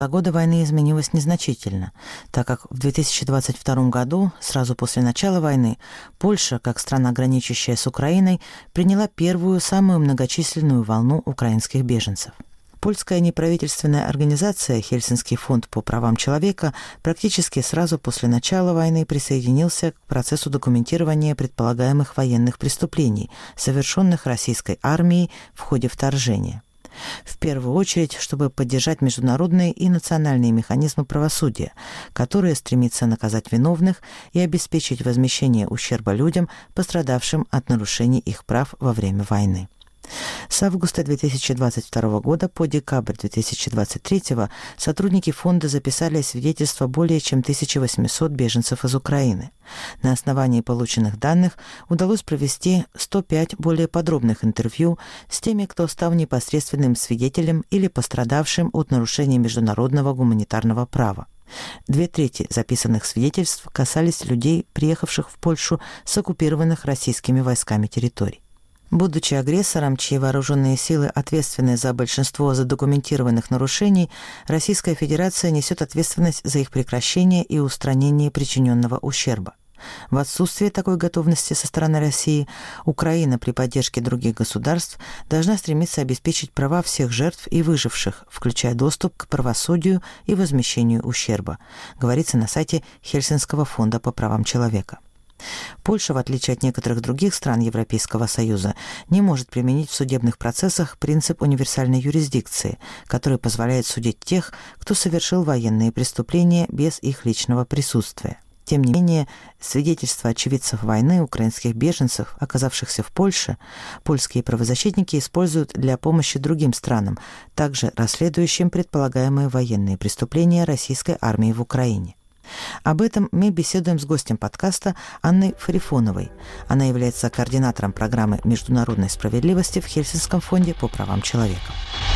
За годы войны изменилось незначительно, так как в 2022 году, сразу после начала войны, Польша, как страна, граничащая с Украиной, приняла первую, самую многочисленную волну украинских беженцев. Польская неправительственная организация «Хельсинский фонд по правам человека» практически сразу после начала войны присоединился к процессу документирования предполагаемых военных преступлений, совершенных российской армией в ходе вторжения. В первую очередь, чтобы поддержать международные и национальные механизмы правосудия, которые стремятся наказать виновных и обеспечить возмещение ущерба людям, пострадавшим от нарушений их прав во время войны. С августа 2022 года по декабрь 2023 сотрудники фонда записали свидетельства более чем 1800 беженцев из Украины. На основании полученных данных удалось провести 105 более подробных интервью с теми, кто стал непосредственным свидетелем или пострадавшим от нарушений международного гуманитарного права. 2/3 записанных свидетельств касались людей, приехавших в Польшу с оккупированных российскими войсками территорий. Будучи агрессором, чьи вооруженные силы ответственны за большинство задокументированных нарушений, Российская Федерация несет ответственность за их прекращение и устранение причиненного ущерба. В отсутствие такой готовности со стороны России, Украина при поддержке других государств должна стремиться обеспечить права всех жертв и выживших, включая доступ к правосудию и возмещению ущерба, говорится на сайте Хельсинского фонда по правам человека. Польша, в отличие от некоторых других стран Европейского Союза, не может применить в судебных процессах принцип универсальной юрисдикции, который позволяет судить тех, кто совершил военные преступления без их личного присутствия. Тем не менее, свидетельства очевидцев войны, украинских беженцев, оказавшихся в Польше, польские правозащитники используют для помощи другим странам, также расследующим предполагаемые военные преступления российской армии в Украине. Об этом мы беседуем с гостем подкаста Анной Фарифоновой. Она является координатором программы международной справедливости в Хельсинском фонде по правам человека.